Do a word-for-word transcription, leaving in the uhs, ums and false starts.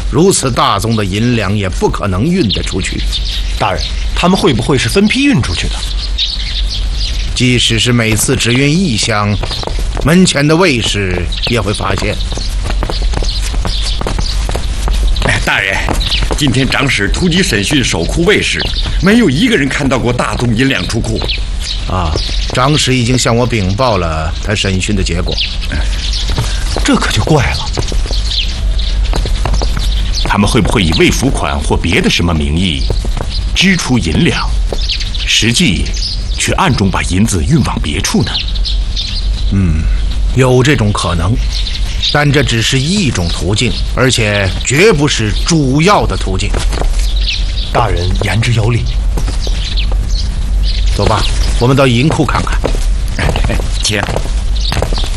如此大宗的银两也不可能运得出去。 大人，他们会不会是分批运出去的？ 即使是每次只运一箱，门前的卫士也会发现。 大人，今天长史突击审讯守库卫士，没有一个人看到过大宗银两出库。 啊，长史已经向我禀报了他审讯的结果。 这可就怪了。 他们会不会以未付款或别的什么名义支出银两，实际却暗中把银子运往别处呢？ 嗯，有这种可能，但这只是一种途径，而且绝不是主要的途径。 大人言之有理。 走吧，我们到银库看看。 哎哎，请。